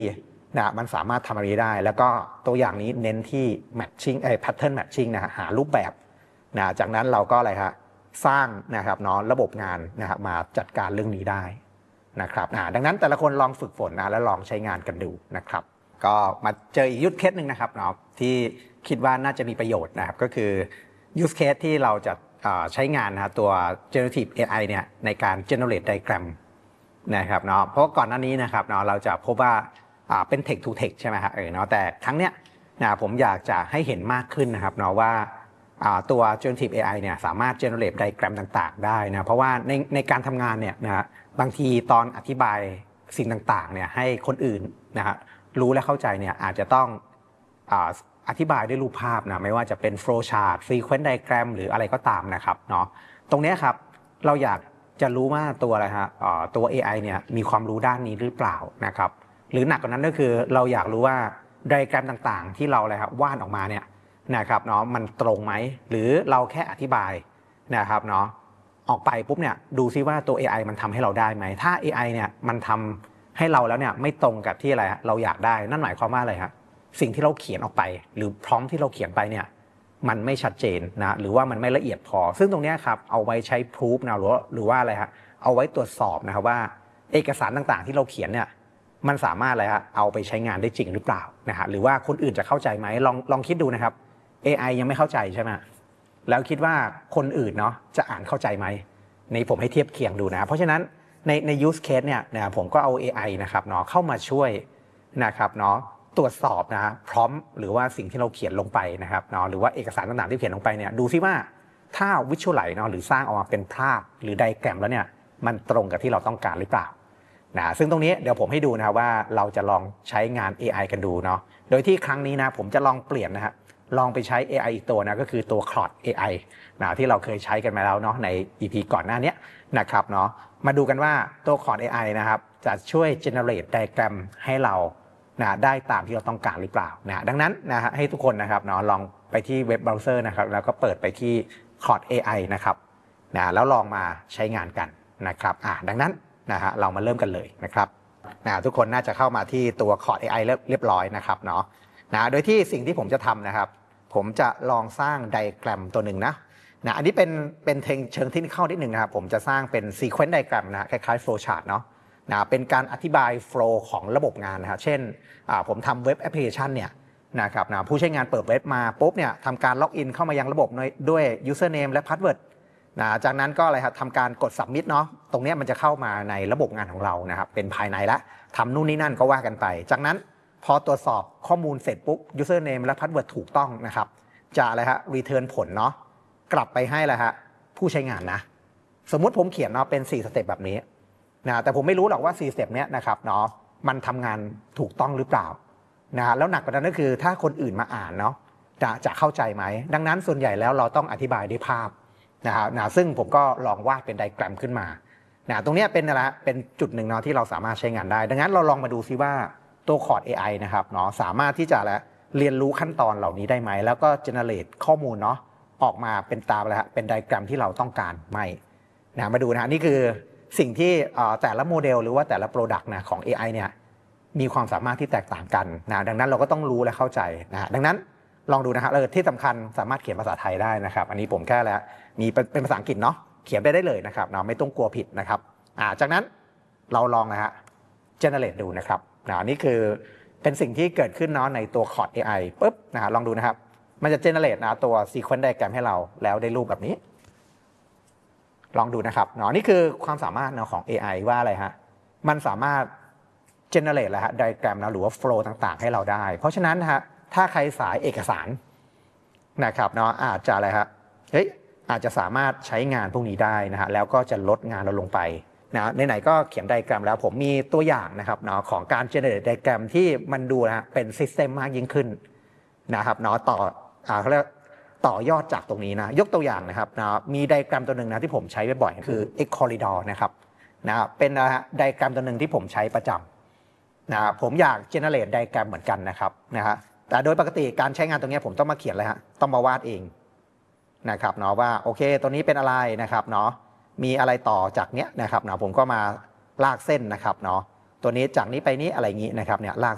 นะมันสามารถทำอะไรได้แล้วก็ตัวอย่างนี้เน้นที่ matching pattern matching นะฮะหารูปแบบนะจากนั้นเราก็อะไรฮะสร้างนะครับเนาะระบบงานนะครับมาจัดการเรื่องนี้ได้นะครับดังนั้นแต่ละคนลองฝึกฝนนะแล้วลองใช้งานกันดูนะครับก็มาเจออีกuse case นึงนะครับเนาะที่คิดว่าน่าจะมีประโยชน์นะครับก็คือ use case ที่เราจะใช้งานนะตัว generative AI เนี่ยในการ generate diagram นะครับเนาะเพราะก่อนหน้านี้นะครับเนาะเราจะพบว่าเป็น text to text ใช่ไหมครับเนาะแต่ครั้งเนี้ยนะผมอยากจะให้เห็นมากขึ้นนะครับเนาะว่าตัว generative AI เนี่ยสามารถ generate diagram ต่างๆได้นะเพราะว่าในการทำงานเนี่ยนะบางทีตอนอธิบายสิ่งต่างๆเนี่ยให้คนอื่นนะฮะรู้และเข้าใจเนี่ยอาจจะต้องอธิบายด้วยรูปภาพนะไม่ว่าจะเป็น flow chart frequent diagram หรืออะไรก็ตามนะครับเนาะตรงนี้ครับเราอยากจะรู้ว่าตัวอะไรฮะตัว AI เนี่ยมีความรู้ด้านนี้หรือเปล่านะครับหรือหนักกว่านั้นก็คือเราอยากรู้ว่าไดอะแกรมต่างๆที่เราอะไรครับวาดออกมาเนี่ยนะครับเนาะมันตรงไหมหรือเราแค่อธิบายนะครับเนาะออกไปปุ๊บเนี่ยดูซิว่าตัว AI มันทำให้เราได้ไหมถ้า AI เนี่ยมันทำให้เราแล้วเนี่ยไม่ตรงกับที่อะไรเราอยากได้นั่นหมายความว่าอะไรครับสิ่งที่เราเขียนออกไปหรือพร้อมที่เราเขียนไปเนี่ยมันไม่ชัดเจนนะหรือว่ามันไม่ละเอียดพอซึ่งตรงนี้ครับเอาไว้ใช้พิสูจนะหรือว่าอะไรฮะเอาไว้ตรวจสอบนะครับว่าเอกสารต่างๆที่เราเขียนเนี่ยมันสามารถอะไรฮะเอาไปใช้งานได้จริงหรือเปล่านะฮะหรือว่าคนอื่นจะเข้าใจไหมลองคิดดูนะครับ AI ยังไม่เข้าใจใช่ไหมแล้วคิดว่าคนอื่นเนาะจะอ่านเข้าใจไหมในผมให้เทียบเคียงดูนะเพราะฉะนั้นใน use case เนี่ยนะผมก็เอา AI นะครับเนาะเข้ามาช่วยนะครับเนาะตรวจสอบนะพร้อมหรือว่าสิ่งที่เราเขียนลงไปนะครับเนาะหรือว่าเอกสารต่างๆที่เขียนลงไปเนี่ยดูซิว่าถ้า visualize เนาะหรือสร้างออกมาเป็นภาพหรือไดอะแกรมแล้วเนี่ยมันตรงกับที่เราต้องการหรือเปล่านะซึ่งตรงนี้เดี๋ยวผมให้ดูนะครับว่าเราจะลองใช้งาน AI กันดูเนาะโดยที่ครั้งนี้นะผมจะลองเปลี่ยนนะครับลองไปใช้ AI อีกตัวนะก็คือตัว Claude AI นะที่เราเคยใช้กันมาแล้วเนาะใน EP ก่อนหน้านี้นะครับเนาะมาดูกันว่าตัว Claude AI นะครับจะช่วย generate diagram ให้เรานะได้ตามที่เราต้องการหรือเปล่านะดังนั้นนะฮะให้ทุกคนนะครับเนาะลองไปที่เว็บเบราว์เซอร์นะครับแล้วก็เปิดไปที่ Claude AI นะครับนะแล้วลองมาใช้งานกันนะครับดังนั้นนะฮะเรามาเริ่มกันเลยนะครับทุกคนน่าจะเข้ามาที่ตัว Claude AI เรียบร้อยนะครับเนาะโดยที่สิ่งที่ผมจะทำนะครับผมจะลองสร้างไดอะแกรมตัวหนึ่งนะอันนี้เป็นเชิงเทคนิคนิดหนึ่งนะครับผมจะสร้างเป็น sequence diagram นะคล้ายๆ flow chart เนาะเป็นการอธิบาย flow ของระบบงานนะครับเช่นผมทำเว็บแอปพลิเคชันเนี่ยนะครับผู้ใช้งานเปิดเว็บมาปุ๊บเนี่ยทำการล็อกอินเข้ามายังระบบด้วย username และ password จากนั้นก็อะไรครับทำการกด submit เนาะตรงนี้มันจะเข้ามาในระบบงานของเรานะครับเป็นภายในละทำนู่นนี่นั่นก็ว่ากันไปจากนั้นพอตรวจสอบข้อมูลเสร็จปุ๊บ username และ password ถูกต้องนะครับจะอะไรฮะ return ผลเนาะกลับไปให้อะไรฮะผู้ใช้งานนะสมมุติผมเขียนเนาะเป็น4สเต็ปแบบนี้แต่ผมไม่รู้หรอกว่า4สเต็ปเนี้ยนะครับเนาะมันทำงานถูกต้องหรือเปล่าแล้วหนักกว่านั้นก็คือถ้าคนอื่นมาอ่านเนาะจะเข้าใจไหมดังนั้นส่วนใหญ่แล้วเราต้องอธิบายด้วยภาพซึ่งผมก็ลองวาดเป็นไดอะแกรมขึ้นมาตรงนี้เป็นอะไรเป็นจุดหนึ่งเนาะที่เราสามารถใช้งานได้ดังนั้นเราลองมาดูซิว่าตัว Claude AI นะครับเนาะสามารถที่จะเรียนรู้ขั้นตอนเหล่านี้ได้ไหมแล้วก็ generate ข้อมูลเนาะออกมาเป็นตามแล้วเป็นไดอะแกรมที่เราต้องการไหมมาดูนะนี่คือสิ่งที่แต่ละโมเดลหรือว่าแต่ละ Product นะของ AI เนี่ยมีความสามารถที่แตกต่างกันดังนั้นเราก็ต้องรู้และเข้าใจดังนั้นลองดูนะครับที่สำคัญสามารถเขียนภาษาไทยได้นะครับอันนี้ผมแค่แล้วมีเป็นภาษาอังกฤษเนาะเขียนได้เลยนะครับไม่ต้องกลัวผิดนะครับจากนั้นเราลองนะฮะ generate ดูนะครับนี่คือเป็นสิ่งที่เกิดขึ้นเนาะในตัว Claude AI ปุ๊บลองดูนะครับมันจะ generate ตัว sequence diagram ให้เราแล้วได้รูปแบบนี้ลองดูนะครับนี่คือความสามารถของ AI ว่าอะไรฮะมันสามารถ generate แล้วฮะ diagram นะหรือว่า flow ต่างๆให้เราได้เพราะฉะนั้นฮะถ้าใครสายเอกสารนะครับอาจจะอะไรฮะอาจจะสามารถใช้งานพวกนี้ได้นะฮะแล้วก็จะลดงานเราลงไปไหนๆก็เขียนไดอะแกรมแล้วผมมีตัวอย่างนะครับของการ generate ไดอะแกรมที่มันดูนะเป็น system มากยิ่งขึ้นนะครับเขาเรียกต่อยอดจากตรงนี้นะยกตัวอย่างนะครับมีไดอะแกรมตัวหนึ่งนะที่ผมใช้บ่อยๆคือ X corridor นะครับเป็นไดอะแกรมตัวหนึ่งที่ผมใช้ประจำผมอยาก generate ไดอะแกรมเหมือนกันนะครับแต่โดยปกติการใช้งานตรงนี้ผมต้องมาเขียนเลยฮะต้องมาวาดเองนะครับว่าโอเคตัวนี้เป็นอะไรนะครับมีอะไรต่อจากเนี้ยนะครับผมก็มาลากเส้นนะครับตัวนี้จากนี้ไปนี้อะไรอย่างนี้นะครับลาก